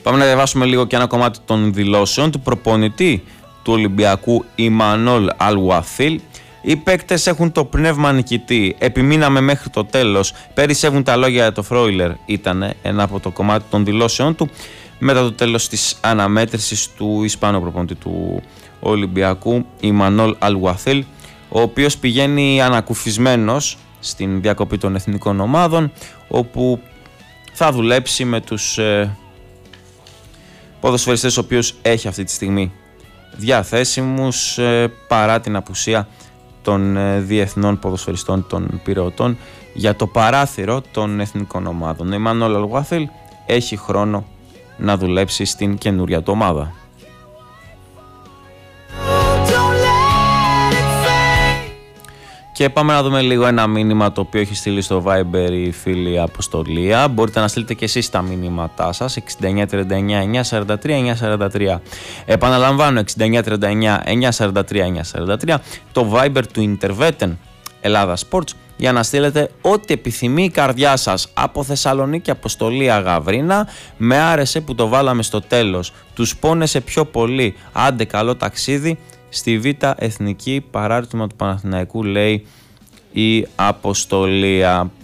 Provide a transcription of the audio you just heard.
Πάμε να διαβάσουμε λίγο και ένα κομμάτι των δηλώσεων του προπονητή του Ολυμπιακού Ιμανόλ Αλουαθίλ. Οι παίκτες έχουν το πνεύμα νικητή. Επιμείναμε μέχρι το τέλος. Περισσεύουν τα λόγια για το Φρόιλερ. Ήταν ένα από το κομμάτι των δηλώσεων του μετά το τέλος της αναμέτρησης του Ισπανού προπονητή του Ολυμπιακού Ιμανόλ Αλουαθίλ, ο οποίος πηγαίνει ανακουφισμένος στην διακοπή των εθνικών ομάδων, όπου θα δουλέψει με τους ποδοσφαιριστές, ο οποίος έχει αυτή τη στιγμή διαθέσιμους παρά την απουσία των διεθνών ποδοσφαιριστών των πυρεωτών για το παράθυρο των εθνικών ομάδων. Ο Ιμανόλ Αλουαθίλ έχει χρόνο να δουλέψει στην καινούρια του ομάδα. Και πάμε να δούμε λίγο ένα μήνυμα το οποίο έχει στείλει στο Viber η φίλη Αποστολία. Μπορείτε να στείλετε και εσείς τα μηνύματά σας 6939 943 943. Επαναλαμβάνω 6939 943 943, το Viber του Interveten Ελλάδα Sports, για να στείλετε ό,τι επιθυμεί η καρδιά σας. Από Θεσσαλονίκη, Αποστολία Γαβρίνα, με άρεσε που το βάλαμε στο τέλος. Τους πόνεσε πιο πολύ. Άντε καλό ταξίδι στη Β' Εθνική, παράρτημα του Παναθηναϊκού, λέει η Αποστολία.